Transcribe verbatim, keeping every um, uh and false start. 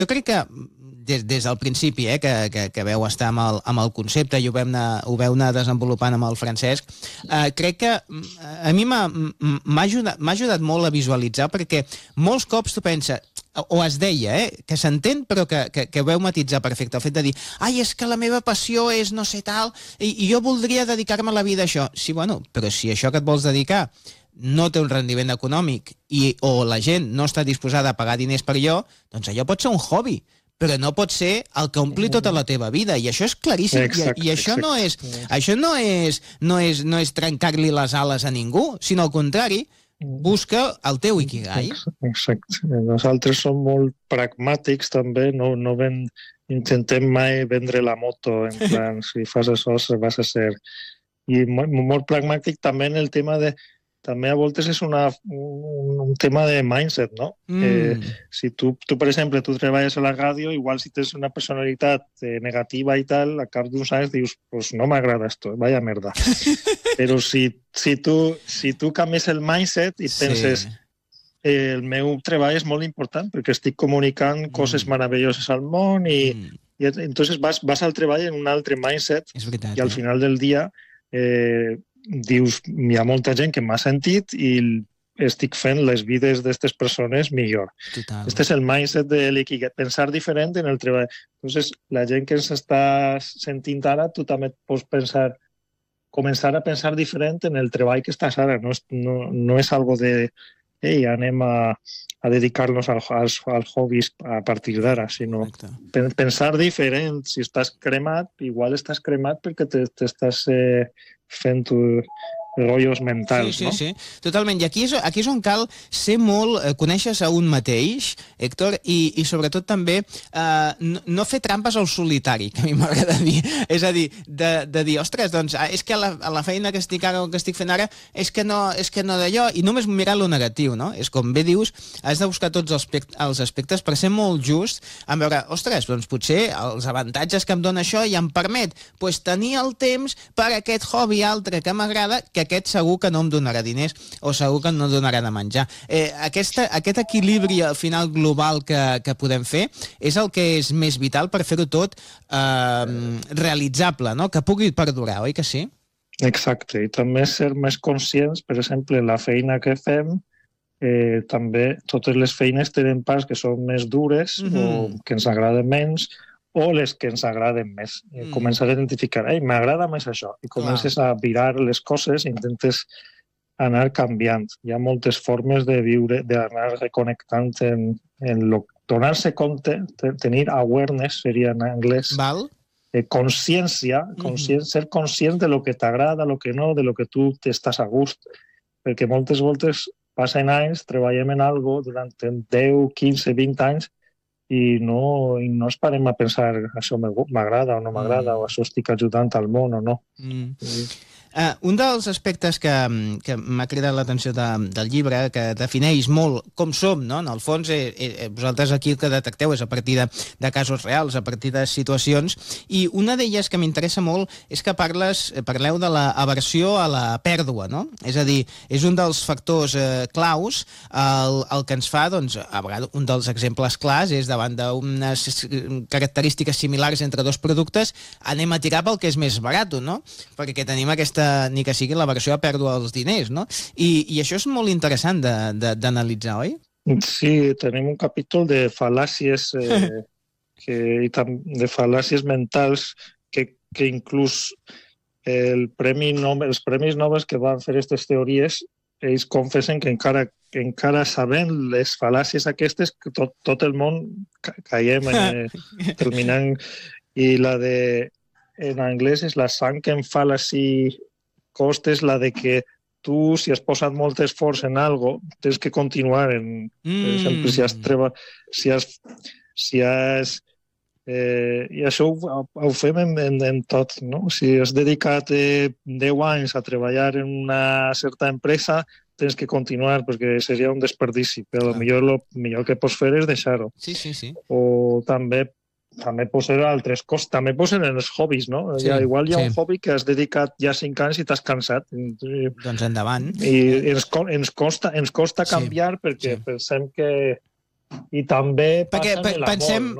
Jo crec que des, des del principi, eh, que, que, que veu estar amb el, amb el concepte i ho veu anar, ho veu anar desenvolupant amb el Francesc, eh, crec que a mi m'ha ajudat, m'ha ajudat molt a visualitzar, perquè molts cops tu penses, o es deia, eh, que s'entén però que, que, que ho veu matitzar perfecte, el fet de dir, ai, és que la meva passió és no sé tal, i, i jo voldria dedicar-me a la vida a això. Sí, bueno, però si això que et vols dedicar no té un rendiment econòmic i, o la gent no està disposada a pagar diners per allò, doncs allò pot ser un hobby, però no pot ser el que ompli tota la teva vida, i això és claríssim. Exacte, I, i això exacte. no és això no és, no és, no és trencar-li les ales a ningú, sinó al contrari, busca el teu ikigai. Exacte. Nosaltres som molt pragmàtics també, no, no ven, intentem mai vendre la moto en plan, si fas això vas a ser... I molt, molt pragmàtic també en el tema de també a voltes és una, un, un tema de mindset, no? Mm. Eh, si tu, tu, per exemple, tu treballes a la ràdio, igual si tens una personalitat eh, negativa i tal, a cap d'uns anys dius, pues no m'agrada esto, vaya merda. Però si, si, tu, si tu canvies el mindset i penses, sí. eh, el meu treball és molt important perquè estic comunicant mm. coses meravelloses al món i, mm. i entonces vas, vas al treball en un altre mindset veritat, i al eh? final del dia eh, dius, hi ha molta gent que m'ha sentit i estic fent les vides d'aquestes persones millor. Total. Este és el mindset de l'ikigai, pensar diferent en el treball. Entonces, la gent que ens està sentint ara, tu també pots pensar, començar a pensar diferent en el treball que estàs ara. No és, no, no és algo de, ei, anem a, a dedicar-nos al, als, als hobbies a partir d'ara, sinó pen, pensar diferent. Si estàs cremat, igual estàs cremat perquè t'estàs eh, fent rotllos mentals, sí, sí, no? Sí, sí, totalment. I aquí és, aquí és on cal ser molt, eh, conèixer-se un mateix, Héctor, i, i sobretot també eh, no, no fer trampes al solitari, que a mi m'agrada dir. És a dir, de, de dir, ostres, doncs, és que a la, a la feina que estic ara o que estic fent ara és que no, és que no d'allò, i només mirar lo negatiu, no? És com bé dius, has de buscar tots els, els aspectes per ser molt just en veure, ostres, doncs potser els avantatges que em dona això i em permet pues, tenir el temps per aquest hobby altre que m'agrada, que aquest segur que no em donarà diners o segur que no donarà de menjar. Eh, aquesta, aquest equilibri al final global que, que podem fer és el que és més vital per fer-ho tot eh, realitzable, no? Que pugui perdurar, oi que sí? Exacte, i també ser més conscients, per exemple, la feina que fem, eh, també totes les feines tenen parts que són més dures mm-hmm. o que ens agraden menys, o les que ens agraden més. Mm. Comences a identificar, ei, m'agrada més això. I comences Clar. a virar les coses i intentes anar canviant. Hi ha moltes formes de viure, d'anar reconnectant en, en lo, donar-se compte, tenir awareness, seria en anglès. Val. Eh, consciència, conscien, mm-hmm. ser conscient de lo que t'agrada, lo que no, de lo que tu estàs a gust. Perquè moltes voltes passen anys, treballem en algo durant deu, quinze, vint anys i no, i no es parem a pensar això m'agrada o no m'agrada mm. o això estic ajudant al món o no. Mm. Sí. Uh, un dels aspectes que, que m'ha cridat l'atenció de, del llibre, que defineix molt com som, no? En el fons, eh, eh, vosaltres aquí el que detecteu és a partir de, de casos reals, a partir de situacions, i una d'elles que m'interessa molt és que parles, parleu de la aversió a la pèrdua, no? És a dir, és un dels factors eh, claus, el, el que ens fa, doncs, a vegades, un dels exemples clars és davant d'unes característiques similars entre dos productes, anem a tirar pel que és més barat, no? Perquè tenim aquesta ni que sigui la versió a pèrdua dels diners, no? I, i això és molt interessant d'analitzar, oi? Sí, tenim un capítol de fal·làcies eh, que, i de fal·làcies mentals que, que inclús el premi Nobel, els premis Nobel que van fer aquestes teories, ells confessen que encara, encara sabent les fal·làcies aquestes, que tot, tot el món ca caiem eh, terminant, i la de en anglès és la sunken fallacy cost, és la de que tu, si has posat molt esforç en algo, tens que continuar en, mm. per exemple, si has treballat, si has, si has eh, i això ho, ho fem en, en, en tot, no? Si has dedicat eh, deu anys a treballar en una certa empresa, tens que continuar, perquè seria un desperdici, però el millor, lo millor que pots fer és deixar-ho. Sí, sí, sí. O també també pot ser altres coses, també pot ser en els hobbies, no? Sí, ja, igual hi ha sí. un hobby que has dedicat ja cinc anys i t'has cansat. Doncs endavant. I ens, ens, costa, ens costa canviar sí, perquè sí. pensem que, i també Perquè passa amb l'amor, pensem, no?